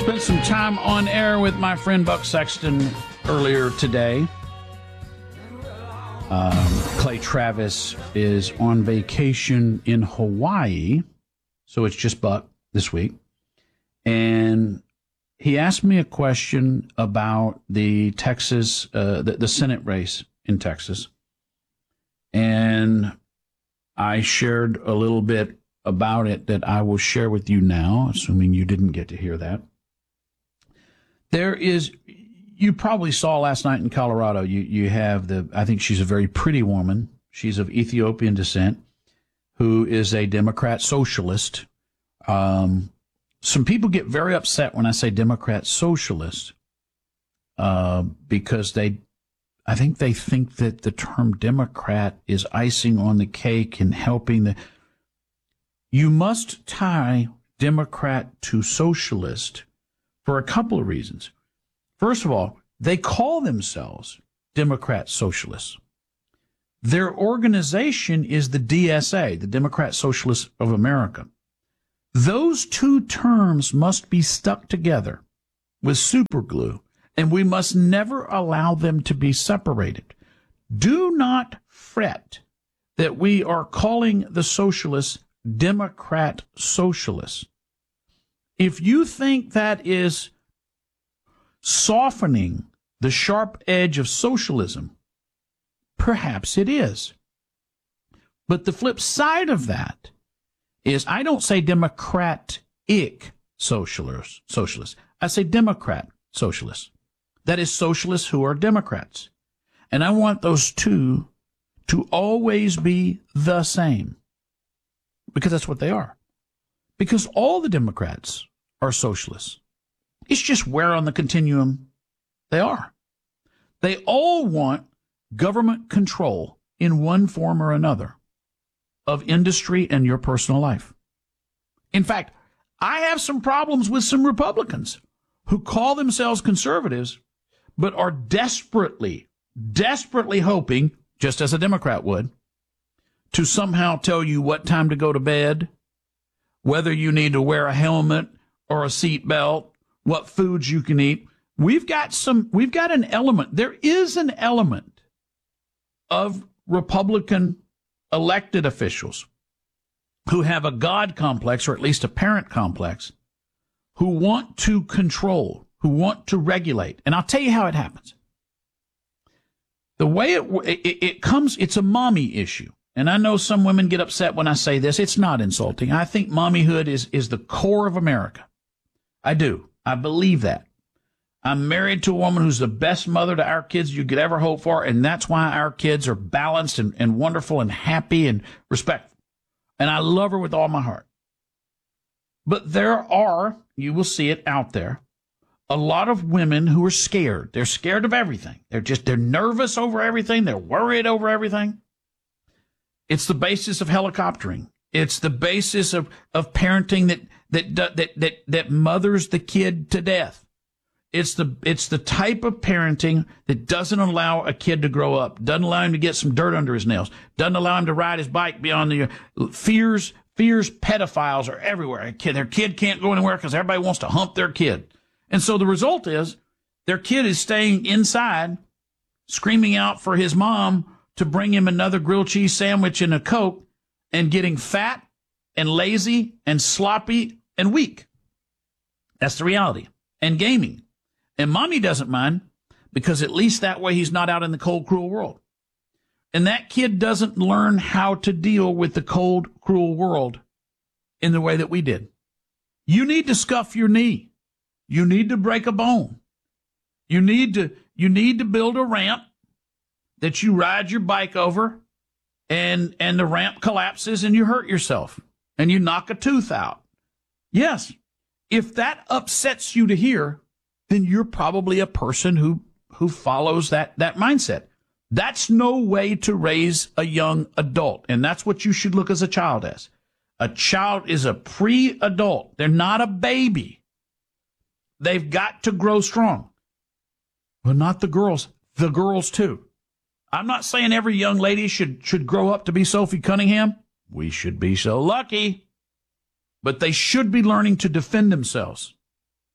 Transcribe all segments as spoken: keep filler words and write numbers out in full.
Spent some time on air with my friend Buck Sexton earlier today. Um, Clay Travis is on vacation in Hawaii, so it's just Buck this week. And he asked me a question about the Texas, uh, the, the Senate race in Texas. And I shared a little bit about it that I will share with you now, assuming you didn't get to hear that. There is, you probably saw last night in Colorado, you, you have the, I think she's a very pretty woman. She's of Ethiopian descent, who is a Democrat socialist. Um, some people get very upset when I say Democrat socialist, uh, because they, I think they think that the term Democrat is icing on the cake and helping the, you must tie Democrat to socialist for a couple of reasons. First of all, they call themselves Democrat Socialists. Their organization is the D S A, the Democrat Socialists of America. Those two terms must be stuck together with super glue, and we must never allow them to be separated. Do not fret that we are calling the socialists Democrat Socialists. If you think that is softening the sharp edge of socialism, perhaps it is. But the flip side of that is I don't say Democratic socialists, socialists. I say Democrat socialists. That is socialists who are Democrats. And I want those two to always be the same, because that's what they are. Because all the Democrats are socialists. It's just where on the continuum they are. They all want government control in one form or another of industry and your personal life. In fact, I have some problems with some Republicans who call themselves conservatives, but are desperately, desperately hoping, just as a Democrat would, to somehow tell you what time to go to bed, whether you need to wear a helmet or a seat belt, what foods you can eat. We've got some, we've got an element. There is an element of Republican elected officials who have a God complex, or at least a parent complex, who want to control, who want to regulate. And I'll tell you how it happens. The way it, it, it comes, it's a mommy issue. And I know some women get upset when I say this. It's not insulting. I think mommyhood is, is the core of America. I do. I believe that. I'm married to a woman who's the best mother to our kids you could ever hope for, and that's why our kids are balanced and, and wonderful and happy and respectful. And I love her with all my heart. But there are, you will see it out there, a lot of women who are scared. They're scared of everything. They're just, they're nervous over everything. They're worried over everything. It's the basis of helicoptering. It's the basis of, of parenting that, that, that, that, that mothers the kid to death. It's the, it's the type of parenting that doesn't allow a kid to grow up, doesn't allow him to get some dirt under his nails, doesn't allow him to ride his bike beyond the fears, fears pedophiles are everywhere. A kid, their kid can't go anywhere because everybody wants to hump their kid. And so the result is their kid is staying inside, screaming out for his mom to bring him another grilled cheese sandwich and a Coke, and getting fat and lazy and sloppy and weak. That's the reality. And gaming. And mommy doesn't mind, because at least that way he's not out in the cold, cruel world. And that kid doesn't learn how to deal with the cold, cruel world in the way that we did. You need to scuff your knee. You need to break a bone. You need to, you need to build a ramp that you ride your bike over, and, and the ramp collapses and you hurt yourself and you knock a tooth out. Yes. If that upsets you to hear, then you're probably a person who, who follows that, that mindset. That's no way to raise a young adult. And that's what you should look as a child as. A child is a pre-adult. They're not a baby. They've got to grow strong. Well, not the girls, the girls too. I'm not saying every young lady should, should grow up to be Sophie Cunningham. We should be so lucky. But they should be learning to defend themselves.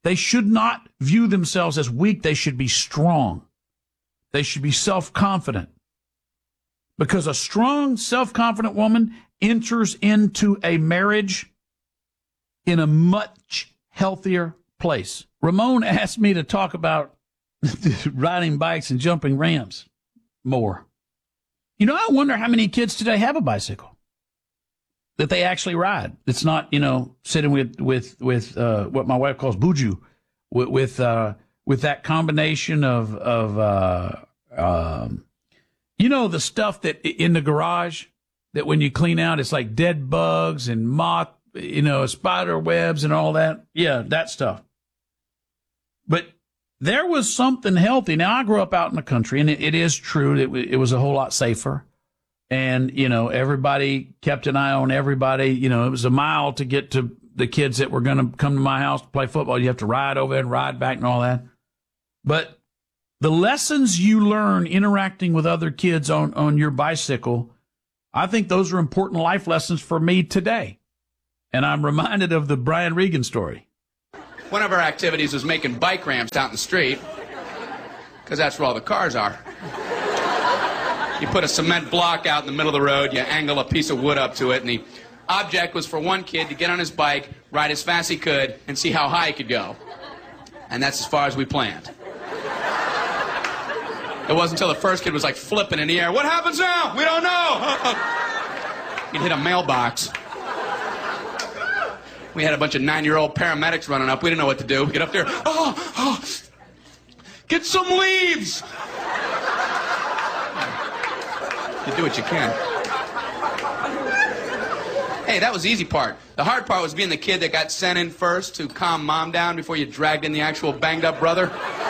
They should not view themselves as weak. They should be strong. They should be self-confident. Because a strong, self-confident woman enters into a marriage in a much healthier place. Ramon asked me to talk about riding bikes and jumping ramps more. You know, I wonder how many kids today have a bicycle that they actually ride. It's not, you know, sitting with with with uh, what my wife calls buju, with with, uh, with that combination of of uh, um, you know, the stuff that in the garage that when you clean out, it's like dead bugs and moth, you know, spider webs and all that. Yeah, that stuff. But there was something healthy. Now, I grew up out in the country, and it, it is true that it was a whole lot safer. And, you know, everybody kept an eye on everybody. You know, it was a mile to get to the kids that were going to come to my house to play football. You have to ride over and ride back and all that. But the lessons you learn interacting with other kids on, on your bicycle, I think those are important life lessons for me today. And I'm reminded of the Brian Regan story. One of our activities was making bike ramps out in the street, because that's where all the cars are. You put a cement block out in the middle of the road, you angle a piece of wood up to it, and the object was for one kid to get on his bike, ride as fast as he could, and see how high he could go. And that's as far as we planned. It wasn't until the first kid was like flipping in the air. What happens now? We don't know. He'd hit a mailbox. We had a bunch of nine-year-old paramedics running up. We didn't know what to do. We get up there. Oh, oh, get some leaves. You do what you can. Hey, that was the easy part. The hard part was being the kid that got sent in first to calm mom down before you dragged in the actual banged-up brother.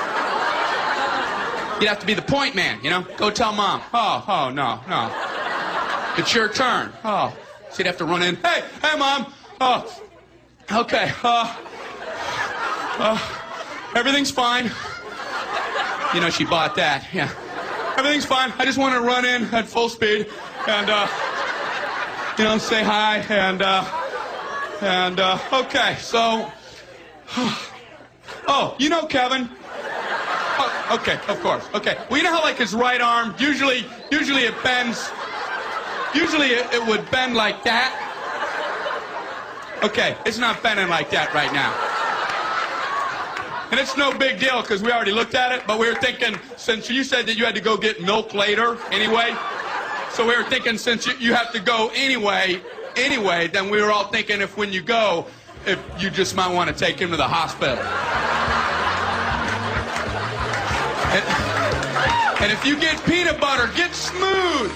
You'd have to be the point man, you know? Go tell mom. Oh, oh, no, no. It's your turn. Oh. So you'd have to run in. Hey, hey, mom. Oh. Okay, uh, uh, everything's fine. You know, she bought that, yeah. Everything's fine. I just want to run in at full speed and, uh, you know, say hi and, uh, and, uh, okay, so, oh, you know Kevin? Oh, okay, of course, okay. Well, you know how, like, his right arm, usually, usually it bends, usually it, it would bend like that. Okay, it's not bending like that right now. And it's no big deal because we already looked at it, but we were thinking, since you said that you had to go get milk later anyway, so we were thinking since you, you have to go anyway, anyway, then we were all thinking if when you go, if you just might want to take him to the hospital. And, and if you get peanut butter, get smooth.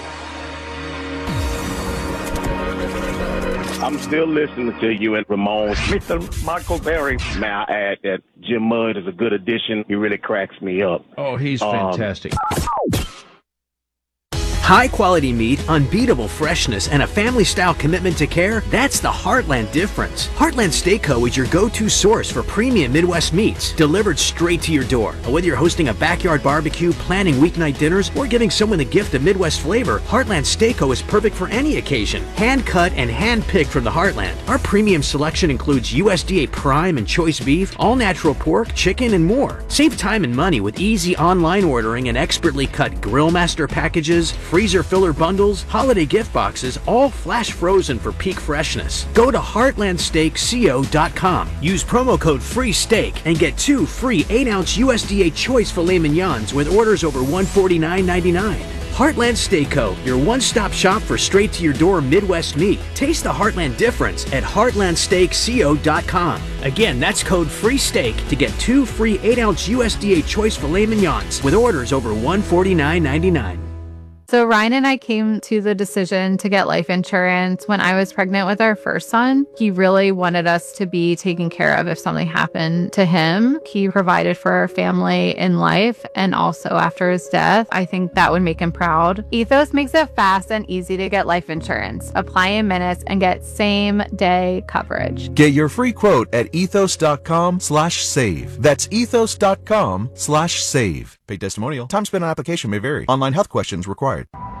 I'm still listening to you and Ramon. Mister Michael Berry. May I add that Jim Mudd is a good addition. He really cracks me up. Oh, he's fantastic. Um, High-quality meat, unbeatable freshness, and a family-style commitment to care, that's the Heartland difference. Heartland Steak Co. is your go-to source for premium Midwest meats, delivered straight to your door. Whether you're hosting a backyard barbecue, planning weeknight dinners, or giving someone the gift of Midwest flavor, Heartland Steak Co. is perfect for any occasion. Hand-cut and hand-picked from the Heartland. Our premium selection includes U S D A prime and choice beef, all-natural pork, chicken, and more. Save time and money with easy online ordering and expertly cut Grill Master packages, freezer filler bundles, holiday gift boxes, all flash frozen for peak freshness. Go to heartland steak co dot com. Use promo code FREESTEAK and get two free eight ounce U S D A choice filet mignons with orders over one hundred forty-nine ninety-nine. Heartland Steak Co., your one-stop shop for straight-to-your-door Midwest meat. Taste the Heartland difference at heartland steak co dot com. Again, that's code FREESTEAK to get two free eight ounce U S D A choice filet mignons with orders over one hundred forty-nine ninety-nine. So Ryan and I came to the decision to get life insurance when I was pregnant with our first son. He really wanted us to be taken care of if something happened to him. He provided for our family in life and also after his death. I think that would make him proud. Ethos makes it fast and easy to get life insurance. Apply in minutes and get same day coverage. Get your free quote at ethos.com slash save. That's ethos.com slash save. Paid testimonial. Time spent on application may vary. Online health questions required.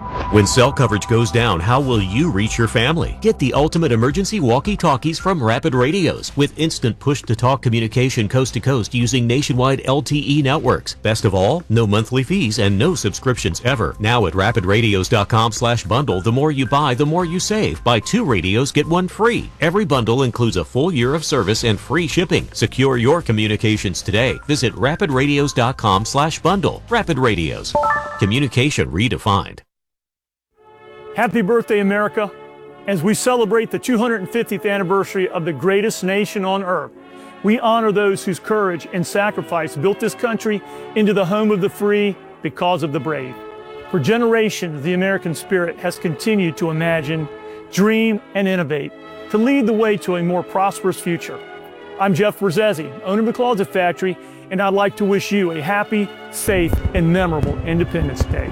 When cell coverage goes down, how will you reach your family? Get the ultimate emergency walkie-talkies from Rapid Radios with instant push-to-talk communication coast to coast using nationwide L T E networks. Best of all, no monthly fees and no subscriptions ever. Now at rapid radios dot com slash bundle, the more you buy, the more you save. Buy two radios, get one free. Every bundle includes a full year of service and free shipping. Secure your communications today. Visit rapid radios dot com slash bundle. Rapid Radios. Communication redefined. Happy birthday, America. As we celebrate the two hundred fiftieth anniversary of the greatest nation on earth, we honor those whose courage and sacrifice built this country into the home of the free because of the brave. For generations, the American spirit has continued to imagine, dream, and innovate to lead the way to a more prosperous future. I'm Jeff Berzesi, owner of the Closet Factory, and I'd like to wish you a happy, safe, and memorable Independence Day.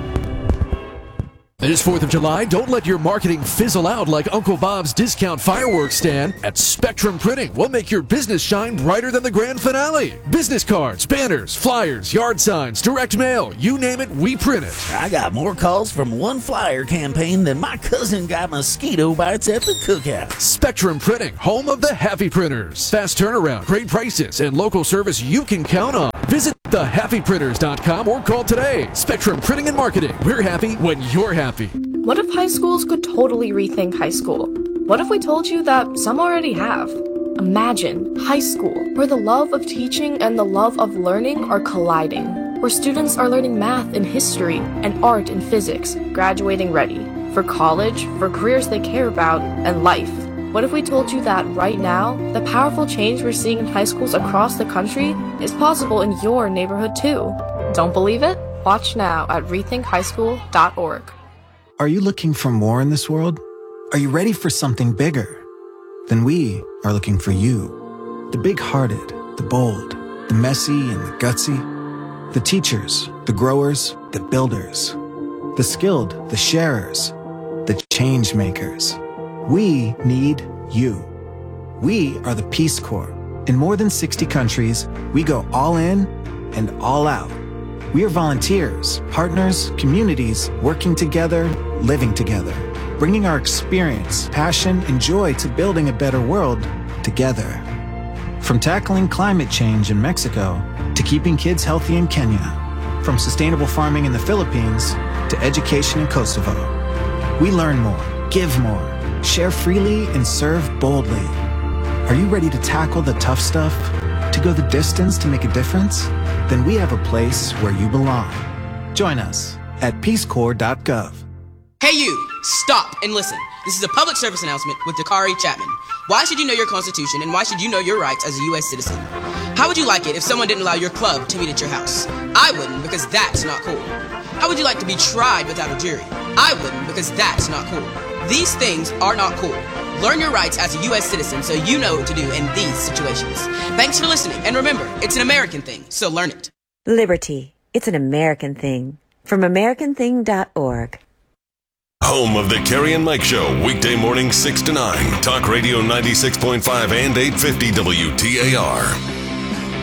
This fourth of July, don't let your marketing fizzle out like Uncle Bob's discount fireworks stand. At Spectrum Printing, we'll make your business shine brighter than the grand finale. Business cards, banners, flyers, yard signs, direct mail, you name it, we print it. I got more calls from one flyer campaign than my cousin got mosquito bites at the cookout. Spectrum Printing, home of the happy printers. Fast turnaround, great prices, and local service you can count on. Visit the happy printers dot com or call today. Spectrum Printing and Marketing. We're happy when you're happy. What if high schools could totally rethink high school? What if we told you that some already have? Imagine high school, where the love of teaching and the love of learning are colliding, where students are learning math and history and art and physics, graduating ready for college, for careers they care about, and life. What if we told you that right now, the powerful change we're seeing in high schools across the country is possible in your neighborhood too? Don't believe it? Watch now at rethink high school dot org. Are you looking for more in this world? Are you ready for something bigger? Then we are looking for you. The big-hearted, the bold, the messy and the gutsy. The teachers, the growers, the builders. The skilled, the sharers, the change makers. We need you. We are the Peace Corps. In more than sixty countries, we go all in and all out. We are volunteers, partners, communities, working together, living together, bringing our experience, passion, and joy to building a better world together. From tackling climate change in Mexico to keeping kids healthy in Kenya, from sustainable farming in the Philippines to education in Kosovo. We learn more, give more, share freely, and serve boldly. Are you ready to tackle the tough stuff? To go the distance to make a difference? Then we have a place where you belong. Join us at peace corps dot gov. Hey you, stop and listen. This is a public service announcement with Dakari Chapman. Why should you know your Constitution and why should you know your rights as a U S citizen? How would you like it if someone didn't allow your club to meet at your house? I wouldn't, because that's not cool. How would you like to be tried without a jury? I wouldn't, because that's not cool. These things are not cool. Learn your rights as a U S citizen so you know what to do in these situations. Thanks for listening, and remember, it's an American thing, so learn it. Liberty. It's an American thing. From American Thing dot org. Home of the Carrie and Mike Show, weekday morning six to nine. Talk Radio ninety-six point five and eight fifty W T A R.